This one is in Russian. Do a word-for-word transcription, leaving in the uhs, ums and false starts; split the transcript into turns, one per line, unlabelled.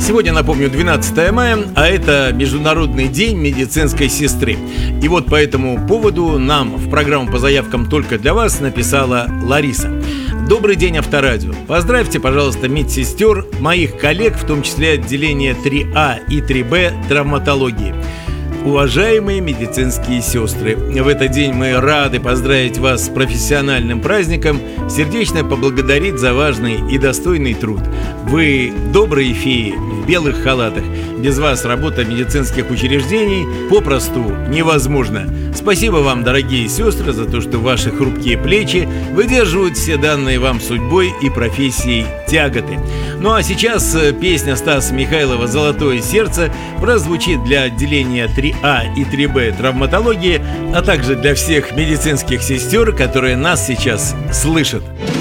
Сегодня, напомню, двенадцатое мая, а это Международный день медицинской сестры. И вот по этому поводу нам в программу по заявкам только для вас написала Лариса. Добрый день, Авторадио. Поздравьте, пожалуйста, медсестер, моих коллег, в том числе отделения три А и три Б травматологии. Уважаемые медицинские сестры, в этот день мы рады поздравить вас с профессиональным праздником, сердечно поблагодарить за важный и достойный труд. Вы добрые феи в белых халатах. Без вас работа медицинских учреждений попросту невозможна. Спасибо вам, дорогие сестры, за то, что ваши хрупкие плечи выдерживают все данные вам судьбой и профессией тяготы. Ну а сейчас песня Стаса Михайлова «Золотое сердце» прозвучит для отделения три А и три Б травматологии, а также для всех медицинских сестер, которые нас сейчас слышат.